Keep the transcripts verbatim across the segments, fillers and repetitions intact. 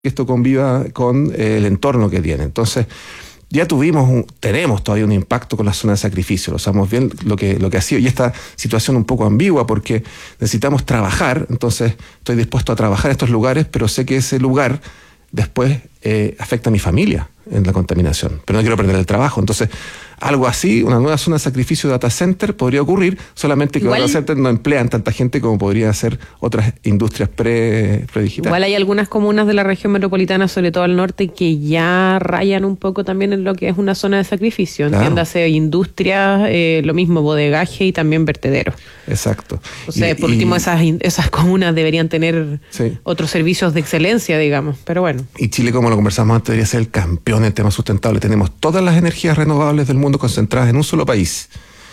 que esto conviva con eh, el entorno que tiene. Entonces, ya tuvimos, un, tenemos todavía un impacto con la zona de sacrificio, lo sabemos bien lo que, lo que ha sido, y esta situación un poco ambigua porque necesitamos trabajar, entonces estoy dispuesto a trabajar en estos lugares, pero sé que ese lugar después eh, afecta a mi familia en la contaminación, pero no quiero perder el trabajo. Entonces, algo así, una nueva zona de sacrificio de data center podría ocurrir, solamente que Igual, los data centers no emplean tanta gente como podría hacer otras industrias pre, predigitales. Igual hay algunas comunas de la región metropolitana, sobre todo al norte, que ya rayan un poco también en lo que es una zona de sacrificio. Claro. Entiéndase, industrias, eh, lo mismo, bodegaje y también vertederos. Exacto. O sea, Y- por y- último, esas, esas comunas deberían tener Sí. otros servicios de excelencia, digamos. Pero bueno. Y Chile, como lo conversamos antes, debería ser el campeón en el tema sustentable. Tenemos todas las energías renovables del mundo concentradas en un solo país.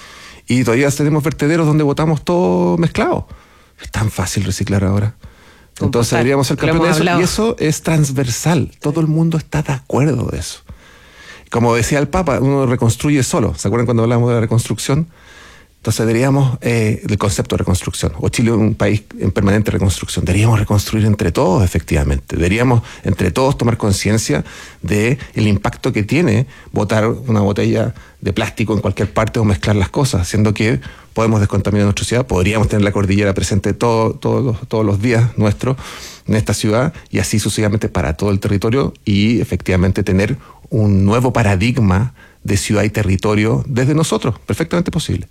Y todavía tenemos vertederos donde botamos todo mezclado. Es tan fácil reciclar ahora. Entonces Compostar, deberíamos ser lo hemos campeones de eso. hablado. Y eso es transversal. Todo el mundo está de acuerdo de eso. Como decía el Papa, uno reconstruye solo. ¿Se acuerdan cuando hablamos de la reconstrucción? Entonces deberíamos, eh, del concepto de reconstrucción, o Chile es un país en permanente reconstrucción, deberíamos reconstruir entre todos, efectivamente. Deberíamos entre todos tomar conciencia de el impacto que tiene botar una botella de plástico en cualquier parte o mezclar las cosas, siendo que podemos descontaminar nuestra ciudad, podríamos tener la cordillera presente todo, todo los, todos los días nuestros en esta ciudad y así sucesivamente para todo el territorio y efectivamente tener un nuevo paradigma de ciudad y territorio desde nosotros, perfectamente posible.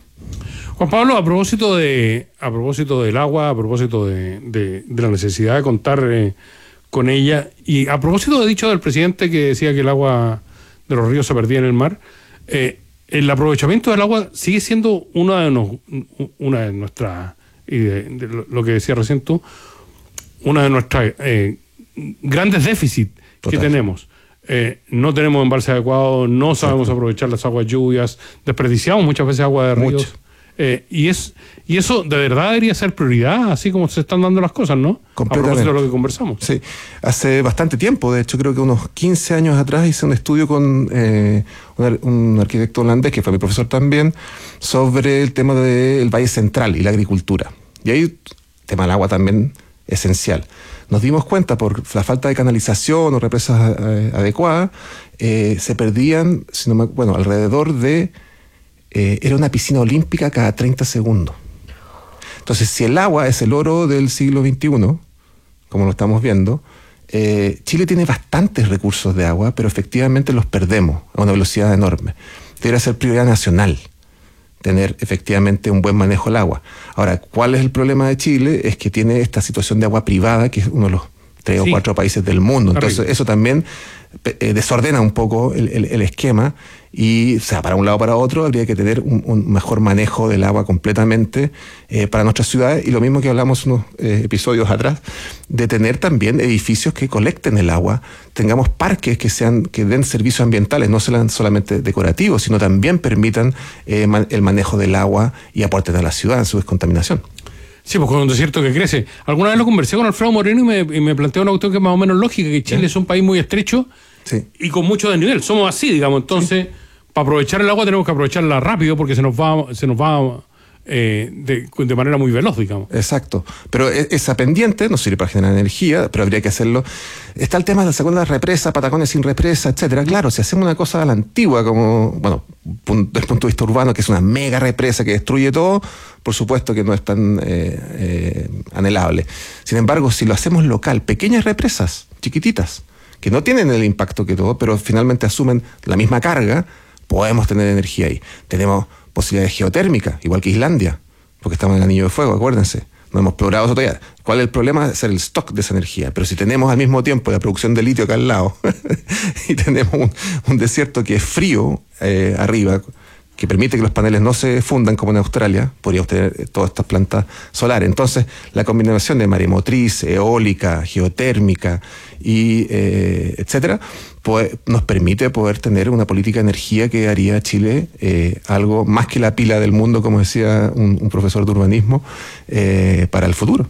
Juan Pablo, a propósito de a propósito del agua, a propósito de, de, de la necesidad de contar eh, con ella, y a propósito de dicho del presidente que decía que el agua de los ríos se perdía en el mar, eh, el aprovechamiento del agua sigue siendo una de, nos, una de nuestras, y de, de lo que decía recién tú, una de nuestras eh, grandes déficits que Total. tenemos. Eh, no tenemos embalse adecuado, no sabemos Exacto. aprovechar las aguas lluvias, desperdiciamos muchas veces agua de ríos. Mucho. Eh, y es y eso de verdad debería ser prioridad, así como se están dando las cosas, ¿no? A Completamente. propósito de lo que conversamos. Sí, hace bastante tiempo, de hecho creo que unos quince años atrás hice un estudio con eh, un, ar- un arquitecto holandés, que fue mi profesor también, sobre el tema del Valle Central y la agricultura. Y ahí el tema del agua también esencial. Nos dimos cuenta, por la falta de canalización o represas eh, adecuadas, eh, se perdían, si no me, bueno, alrededor de... Eh, era una piscina olímpica cada treinta segundos. Entonces, si el agua es el oro del siglo veintiuno, como lo estamos viendo, eh, Chile tiene bastantes recursos de agua, pero efectivamente los perdemos a una velocidad enorme. Debería ser prioridad nacional tener efectivamente un buen manejo del agua. Ahora, ¿cuál es el problema de Chile? Es que tiene esta situación de agua privada, que es uno de los tres Sí. o cuatro países del mundo. Entonces, Arriba. eso también eh, desordena un poco el, el, el esquema y, o sea, para un lado o para otro habría que tener un, un mejor manejo del agua completamente eh, para nuestras ciudades, y lo mismo que hablamos unos eh, episodios atrás, de tener también edificios que colecten el agua, tengamos parques que sean que den servicios ambientales, no sean solamente decorativos, sino también permitan eh, man, el manejo del agua y aporten a la ciudad en su descontaminación. Sí, pues con un desierto que crece. Alguna vez lo conversé con Alfredo Moreno y me, y me planteó una cuestión que es más o menos lógica, que Chile ¿Ya? es un país muy estrecho Sí. y con mucho desnivel. Somos así, digamos. Entonces, sí. Para aprovechar el agua tenemos que aprovecharla rápido porque se nos va, se nos va eh, de, de manera muy veloz, digamos. Exacto. Pero esa pendiente nos sirve para generar energía, pero habría que hacerlo. Está el tema de la segunda represa, Patagonia sin represa, etcétera. Claro, si hacemos una cosa a la antigua, como, bueno, desde el punto de vista urbano, que es una mega represa que destruye todo, por supuesto que no es tan eh, eh, anhelable. Sin embargo, si lo hacemos local, pequeñas represas, chiquititas, que no tienen el impacto que todo, pero finalmente asumen la misma carga, podemos tener energía ahí. Tenemos posibilidades geotérmicas, igual que Islandia, porque estamos en el anillo de fuego, acuérdense. No hemos explorado eso todavía. ¿Cuál es el problema? Hacer el stock de esa energía. Pero si tenemos al mismo tiempo la producción de litio acá al lado y tenemos un, un desierto que es frío eh, arriba, que permite que los paneles no se fundan como en Australia, podríamos tener todas estas plantas solares. Entonces, la combinación de maremotriz, eólica, geotérmica, y eh, etcétera, pues, nos permite poder tener una política de energía que haría a Chile eh, algo más que la pila del mundo, como decía un, un profesor de urbanismo, eh, para el futuro.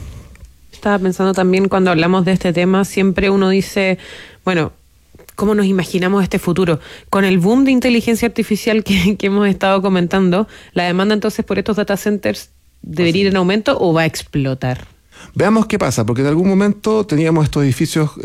Estaba pensando también, cuando hablamos de este tema, siempre uno dice, bueno, ¿cómo nos imaginamos este futuro? Con el boom de inteligencia artificial que, que hemos estado comentando, ¿la demanda entonces por estos data centers debería ir en aumento o va a explotar? Veamos qué pasa, porque en algún momento teníamos estos edificios